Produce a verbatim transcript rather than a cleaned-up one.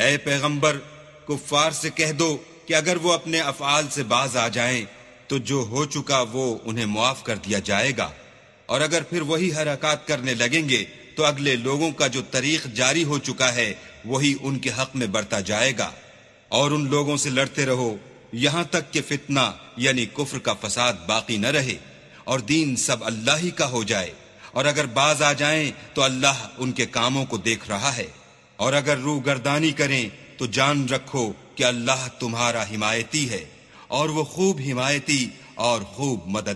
ऐ पैगंबर, कुफ्फार से कह दो कि अगर वो अपने अफआल से बाज आ जाएं तो जो हो चुका वो उन्हें मुआफ कर दिया जाएगा, और अगर फिर वही हरकत करने लगेंगे तो अगले लोगों का जो तरीक जारी हो चुका है वही उनके हक में बरता जाएगा। और उन लोगों से लड़ते रहो यहां तक कि फितना यानी कुफ्र का फसाद बाकी न रहे और दीन सब अल्लाह ही का हो जाए। और अगर बाज आ जाएं तो अल्लाह उनके कामों को देख रहा है, और अगर रूह गर्दानी करें तो जान रखो कि अल्लाह तुम्हारा हिमायती है और वो खूब हिमायती और खूब मदद